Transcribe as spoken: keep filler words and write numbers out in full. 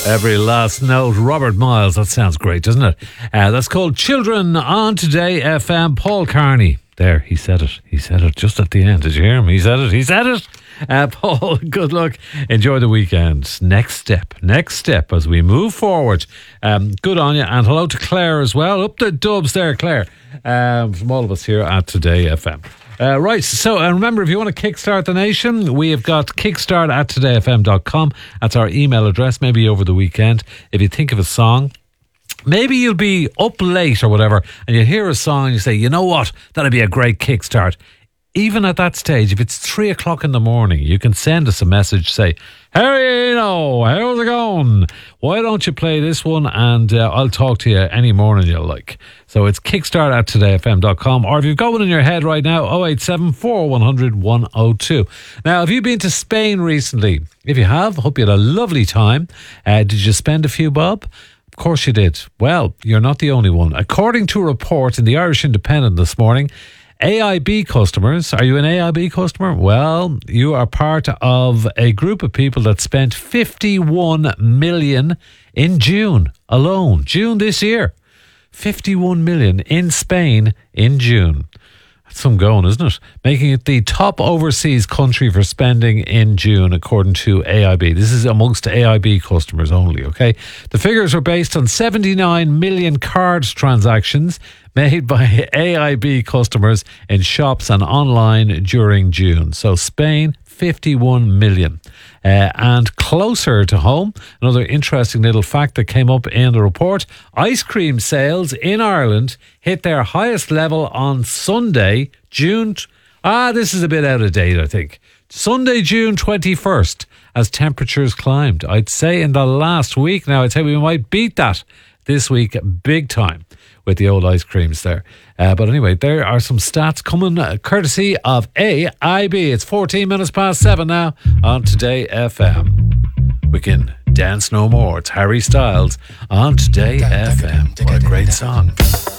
Every last note. Robert Miles. That sounds great, doesn't it? Uh, that's called Children on Today F M. Paul Carney. There, he said it. He said it just at the end. Did you hear him? He said it. He said it. Uh, Paul, good luck. Enjoy the weekend. Next step. Next step as we move forward. Um, good on you. And hello to Claire as well. Up the dubs there, Claire. Um, from all of us here at Today F M. Uh, right, so uh, remember, if you want to kickstart the nation, we have got kickstart at today f m dot com. That's our email address. Maybe over the weekend, if you think of a song, maybe you'll be up late or whatever, and you hear a song and you say, you know what, that'd be a great kickstart. Even at that stage, if it's three o'clock in the morning, you can send us a message, say, hey, you know, how's it going? Why don't you play this one and uh, I'll talk to you any morning you like. So it's kickstart at today f m dot com, or if you've got one in your head right now, oh eight seven four, one hundred, one oh two. Now, have you been to Spain recently? If you have, hope you had a lovely time. Uh, did you spend a few bob? Of course you did. Well, you're not the only one. According to a report in the Irish Independent this morning, A I B customers, are you an A I B customer? Well, you are part of a group of people that spent fifty-one million in June alone. June this year. fifty-one million in Spain in June. That's some going, isn't it? Making it the top overseas country for spending in June, according to A I B. This is amongst A I B customers only, okay? The figures are based on seventy-nine million card transactions made by A I B customers in shops and online during June. So Spain, fifty-one million. Uh, and closer to home, another interesting little fact that came up in the report, ice cream sales in Ireland hit their highest level on Sunday, June... Ah, this is a bit out of date, I think. Sunday, June twenty-first, as temperatures climbed. I'd say in the last week now, I'd say we might beat that this week big time with the old ice creams there. Uh, but anyway, there are some stats coming uh, courtesy of A I B. It's fourteen minutes past seven now on Today F M. We can dance no more. It's Harry Styles on Today F M. What a great song.